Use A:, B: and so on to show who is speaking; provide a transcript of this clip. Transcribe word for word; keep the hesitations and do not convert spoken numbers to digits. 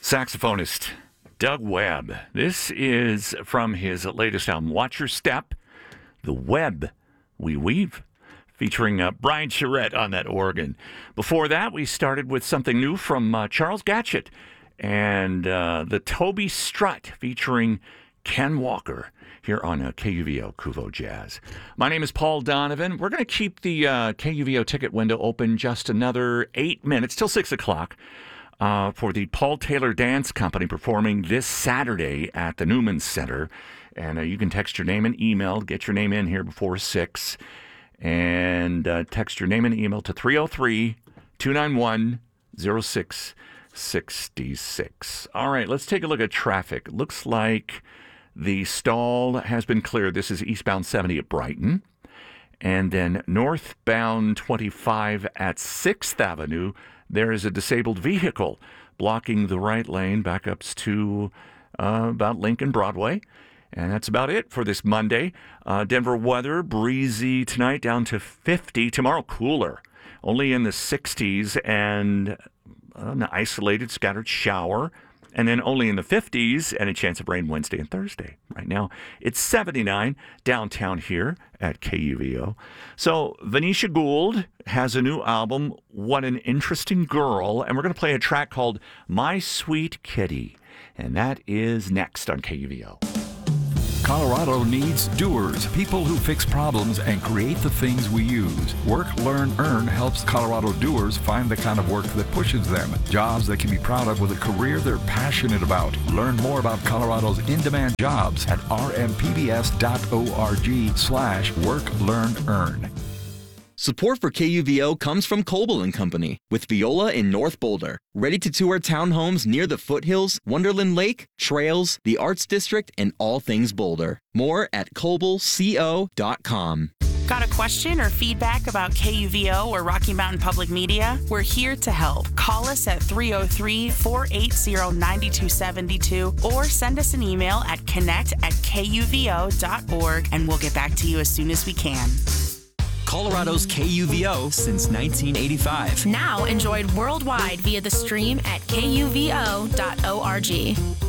A: saxophonist Doug Webb. This is from his latest album, Watch Your Step, The Web We Weave, featuring uh, Brian Charette on that organ. Before that, we started with something new from uh, Charles Gatchett and uh, the Toby Strut featuring Ken Walker here on uh, K U V O Kuvo Jazz. My name is Paul Donovan. We're going to keep the uh, K U V O ticket window open just another eight minutes till six o'clock uh, for the Paul Taylor Dance Company performing this Saturday at the Newman Center. And uh, you can text your name and email, get your name in here before six, and uh, text your name and email to three oh three, two nine one, oh six six six. All right, let's take a look at traffic. Looks like the stall has been cleared. This is eastbound seventy at Brighton. And then northbound twenty-five at sixth Avenue, there is a disabled vehicle blocking the right lane. Backups to uh, about Lincoln Broadway. And that's about it for this Monday. Uh, Denver weather, breezy tonight, down to fifty. Tomorrow, cooler, only in the sixties, and an isolated scattered shower. And then only in the fifties and a chance of rain Wednesday and Thursday. Right now, it's seventy-nine downtown here at K U V O. So, Venetia Gould has a new album, What an Interesting Girl. And we're going to play a track called My Sweet Kitty. And that is next on K U V O.
B: Colorado needs doers, people who fix problems and create the things we use. Work, Learn, Earn helps Colorado doers find the kind of work that pushes them. Jobs they can be proud of with a career they're passionate about. Learn more about Colorado's in-demand jobs at rmpbs.org slash work, learn, earn.
C: Support for K U V O comes from Coble and Company with Viola in North Boulder. Ready to tour townhomes near the foothills, Wonderland Lake, trails, the Arts District, and all things Boulder. More at coble co dot com.
D: Got a question or feedback about K U V O or Rocky Mountain Public Media? We're here to help. Call us at three oh three, four eight zero, nine two seven two or send us an email at connect at kuvo dot org and we'll get back to you as soon as we can.
E: Colorado's K U V O since nineteen eighty-five.
F: Now enjoyed worldwide via the stream at kuvo dot org.